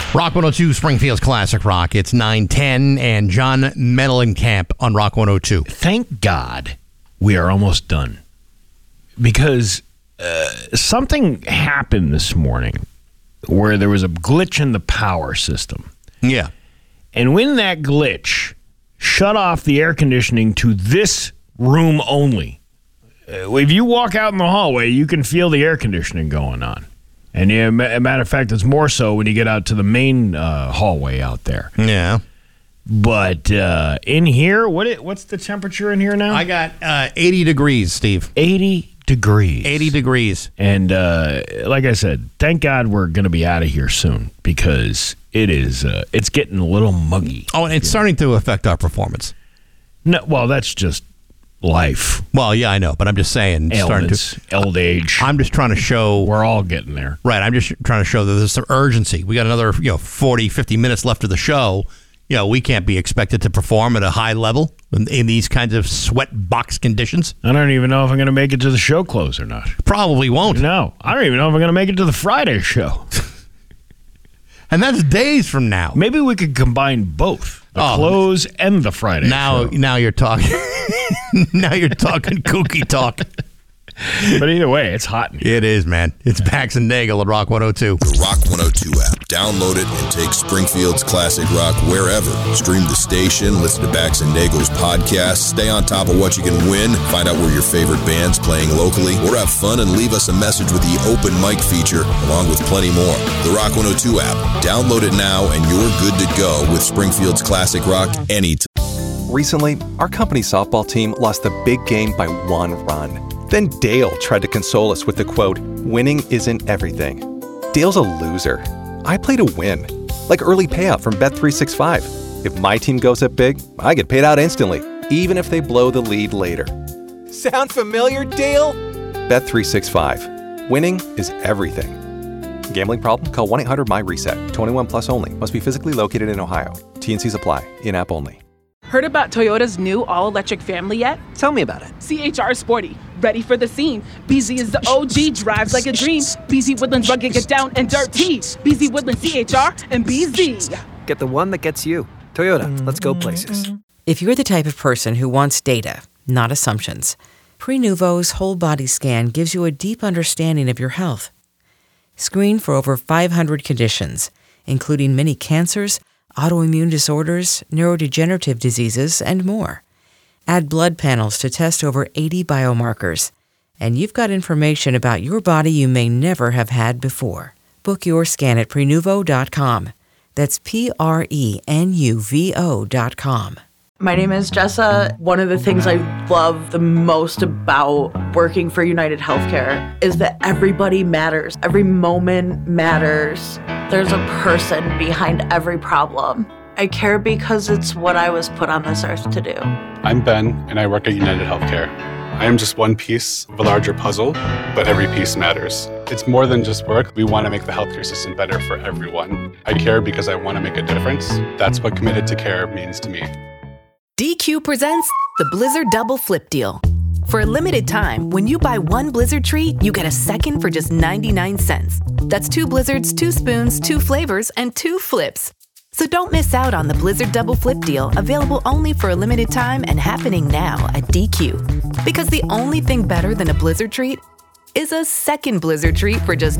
Rock 102, Springfield's Classic Rock. It's 9:10, and John Mellencamp on Rock 102. Thank God we are almost done. Because something happened this morning where there was a glitch in the power system. Yeah. And when that glitch shut off the air conditioning to this room only, if you walk out in the hallway, you can feel the air conditioning going on. And yeah, matter of fact, it's more so when you get out to the main hallway out there. Yeah. But in here, what's the temperature in here now? I got 80 degrees, Steve. 80 degrees. 80 degrees. And like I said, thank God we're going to be out of here soon because it's getting a little muggy. Oh, and it's starting to affect our performance. No, well, that's just life. Well, yeah, I know, but I'm just saying. Ailments, old age. I'm just trying to show. We're all getting there. Right. I'm just trying to show that there's some urgency. We got another 40, 50 minutes left of the show. We can't be expected to perform at a high level in these kinds of sweat box conditions. I don't even know if I'm going to make it to the show close or not. Probably won't. No. I don't even know if I'm going to make it to the Friday show. And that's days from now. Maybe we could combine both, the close and the Friday show. Now you're talking. Now you're talking kooky talk. But either way, it's hot in here. It is, man. It's Bax and Nagel at Rock 102. The Rock 102 app. Download it and take Springfield's classic rock wherever. Stream the station, listen to Bax and Nagel's podcast, stay on top of what you can win, find out where your favorite band's playing locally, or have fun and leave us a message with the open mic feature, along with plenty more. The Rock 102 app. Download it now and you're good to go with Springfield's classic rock anytime. Recently, our company softball team lost the big game by 1 run. Then Dale tried to console us with the quote, "Winning isn't everything." Dale's a loser. I play to win. Like early payout from Bet365. If my team goes up big, I get paid out instantly, even if they blow the lead later. Sound familiar, Dale? Bet365. Winning is everything. Gambling problem? Call 1-800-MY-RESET. 21 plus only. Must be physically located in Ohio. T&Cs apply. In-app only. Heard about Toyota's new all-electric family yet? Tell me about it. CHR Sporty, ready for the scene. BZ is the OG, drives like a dream. BZ Woodlands rugged, get down and dirty. BZ Woodlands CHR and BZ. Get the one that gets you. Toyota, let's go places. If you're the type of person who wants data, not assumptions, Prenuvo's whole body scan gives you a deep understanding of your health. Screen for over 500 conditions, including many cancers, autoimmune disorders, neurodegenerative diseases, and more. Add blood panels to test over 80 biomarkers, and you've got information about your body you may never have had before. Book your scan at Prenuvo.com. That's Prenuvo.com. My name is Jessa. One of the things I love the most about working for United Healthcare is that everybody matters. Every moment matters. There's a person behind every problem. I care because it's what I was put on this earth to do. I'm Ben, and I work at United Healthcare. I am just one piece of a larger puzzle, but every piece matters. It's more than just work. We want to make the healthcare system better for everyone. I care because I want to make a difference. That's what committed to care means to me. DQ presents the Blizzard Double Flip Deal. For a limited time, when you buy one Blizzard treat, you get a second for just 99 cents. That's 2 Blizzards, 2 spoons, 2 flavors, and 2 flips. So don't miss out on the Blizzard Double Flip Deal, available only for a limited time and happening now at DQ. Because the only thing better than a Blizzard treat is a second Blizzard treat for just